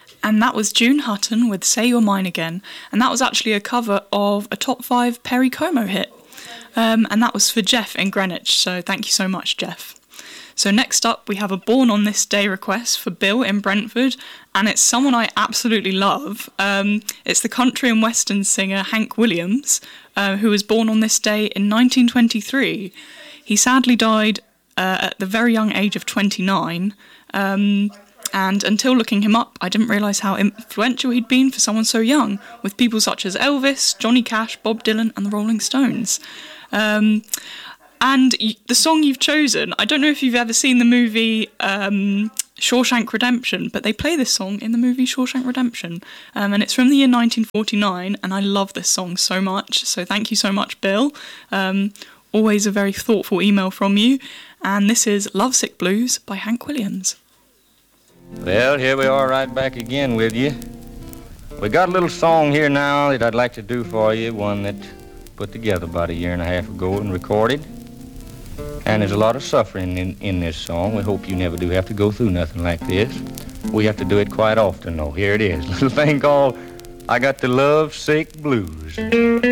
And that was June Hutton with Say You're Mine Again. And that was actually a cover of a top 5 Perry Como hit. And that was for Jeff in Greenwich, so thank you so much, Jeff. So next up, we have a Born on This Day request for Bill in Brentford, and it's someone I absolutely love. It's the country and western singer Hank Williams, who was born on this day in 1923. He sadly died at the very young age of 29, and until looking him up, I didn't realise how influential he'd been for someone so young, with people such as Elvis, Johnny Cash, Bob Dylan and the Rolling Stones. And the song you've chosen, I don't know if you've ever seen the movie Shawshank Redemption, but they play this song in the movie Shawshank Redemption. And it's from the year 1949, and I love this song so much. So thank you so much, Bill. Always a very thoughtful email from you. And this is Lovesick Blues by Hank Williams. Well, here we are right back again with you. We got a little song here now that I'd like to do for you, one that put together about 1.5 years ago and recorded. And there's a lot of suffering in this song. We hope you never do have to go through nothing like this. We have to do it quite often, though. Here it is, a little thing called I Got the Lovesick Blues.